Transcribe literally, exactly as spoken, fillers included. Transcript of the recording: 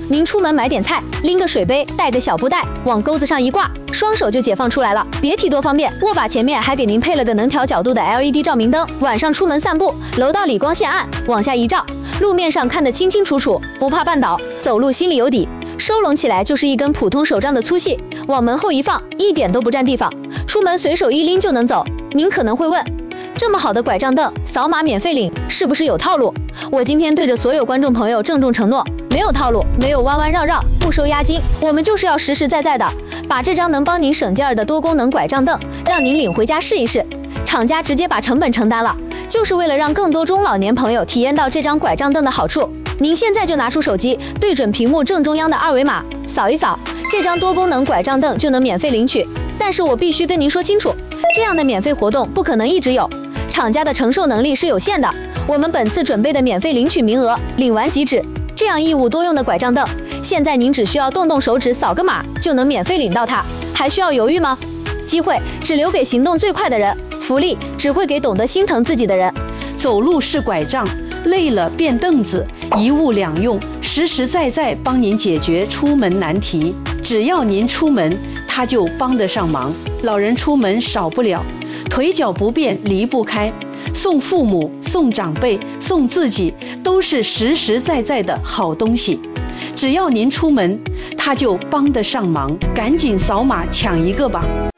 您出门买点菜，拎个水杯，带个小布袋，往钩子上一挂，双手就解放出来了，别提多方便。握把前面还给您配了个能调角度的 L E D 照明灯，晚上出门散步，楼道里光线暗，往下一照，路面上看得清清楚楚，不怕绊倒，走路心里有底。收拢起来就是一根普通手杖的粗细，往门后一放，一点都不占地方，出门随手一拎就能走。您可能会问，这么好的拐杖凳，扫码免费领，是不是有套路？我今天对着所有观众朋友郑重承诺，没有套路，没有弯弯绕绕，不收押金，我们就是要实实在在的把这张能帮您省劲儿的多功能拐杖凳让您领回家试一试。厂家直接把成本承担了，就是为了让更多中老年朋友体验到这张拐杖凳的好处。您现在就拿出手机，对准屏幕正中央的二维码，扫一扫，这张多功能拐杖凳就能免费领取。但是我必须跟您说清楚，这样的免费活动不可能一直有，厂家的承受能力是有限的。我们本次准备的免费领取名额，领完即止。这样一物多用的拐杖凳，现在您只需要动动手指扫个码就能免费领到它，还需要犹豫吗？机会只留给行动最快的人，福利只会给懂得心疼自己的人。 走路是拐杖，累了变凳子，一物两用，实实在在帮您解决出门难题。只要您出门，它就帮得上忙。老人出门少不了，腿脚不便离不开，送父母、送长辈、送自己，都是实实在在的好东西。只要您出门，它就帮得上忙，赶紧扫码抢一个吧。